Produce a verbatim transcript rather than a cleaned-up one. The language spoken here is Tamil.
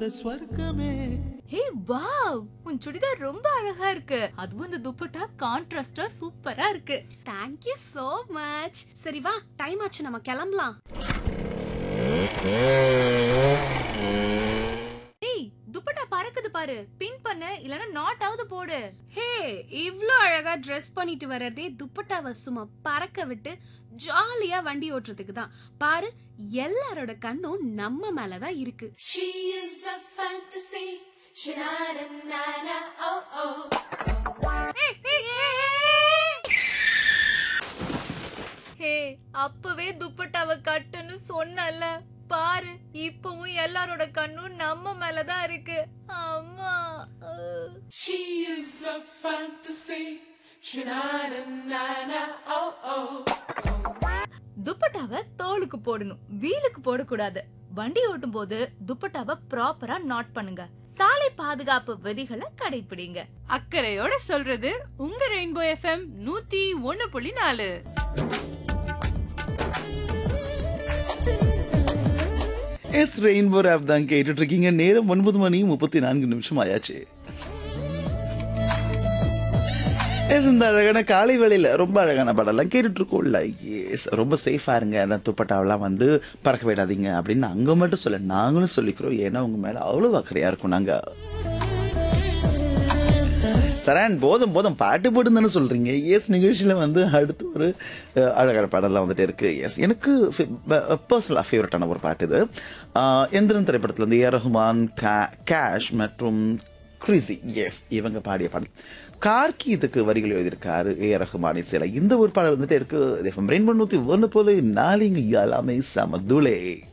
பார்த்த ஸ்வர்க்கமே. ஹே வாவ், உன் சுடிதார் ரொம்ப அழகா இருக்கு. அதுவும் இந்த துப்பட்டா கான்ட்ராஸ்டா சூப்பரா இருக்கு. Thank you so much. சரி வா, டைம் ஆச்சு, நம்ம கிளம்பலாம். ஏய், துப்பட்டா பறக்குது பாரு. பின் பண்ணு, இல்லனா நாட் ஆவது போடு. ஹே, இவ்ளோ அழகா Dress பண்ணிட்டு வரதே துப்பட்டாவை சும்மா பறக்க விட்டு ஜாலியா வண்டி ஓட்டுறதுக்கு தான். பாரு, எல்லாரோட கண்ணும் நம்ம மேலதான் இருக்கு. She is a fantasy. Sha-na-na-na-na, oh oh. ஹே, அப்பவே துப்பட்டாவை கட்டுன்னு சொன்னல. பாரு, இப்பவும் எல்லாரோட கண்ணும் நம்ம மேலதான் இருக்கு. அம்மா. She is a fantasy. Sha-na-na-na-na, oh oh. துப்பட்டாவை தோலுக்கு போடணும், வீலுக்கு போடக்கூடாது. வண்டி ஓட்டும் போது துப்பட்டாவை ப்ராப்பரா நாட் பண்ணுங்க. சாலை பாதுகாப்பு விதிகளை கடைபிடிங்க. அக்கறையோட சொல்றது உங்க ரெயின்போ எஃப்எம் நூத்தி ஒன்னு புள்ளி நாலு. எஸ் ரெயின்போ ஆப் தான் கேட்டுட்டு இருக்கீங்க. நேரம் ஒன்பது மணி முப்பத்தி நான்கு நிமிஷம் ஆயாச்சு. எஸ், இந்த அழகான காலை வேளையில் ரொம்ப அழகான பாடலாம் கேட்டுட்டு இருக்கோம்ல. எஸ், ரொம்ப சேஃபாக இருங்க, அந்த துப்பட்டாவெல்லாம் வந்து பறக்க விடாதீங்க அப்படின்னு அங்கே மட்டும் சொல்ல, நாங்களும் சொல்லிக்கிறோம். ஏன்னா உங்க மேலே அவ்வளோ அக்கறையாக இருக்கும். நாங்கள் சரண் போதும் போதும் பாட்டு போட்டுன்னு தானே சொல்கிறீங்க. எஸ், நிகழ்ச்சியில் வந்து அடுத்து ஒரு அழகான பாடலாம் வந்துட்டு இருக்கு. எஸ், எனக்கு பர்சனலாக ஃபேவரட்டான ஒரு பாட்டு இது. எந்திரன் திரைப்படத்தில் வந்து ஏ ரஹ்மான், கேஷ் மற்றும் கிரிசி, எஸ், இவங்க பாடிய பாடல். கார்கி இதுக்கு வரிகள் எழுதியிருக்காரு ஏ ரஹ்மான் இசையில. இந்த ஒரு பாடல் வந்துட்டு இருக்கு. ரெயின்போ நூத்தி ஒன்று போல நாளைங்க எல்லாமே சமதுலே.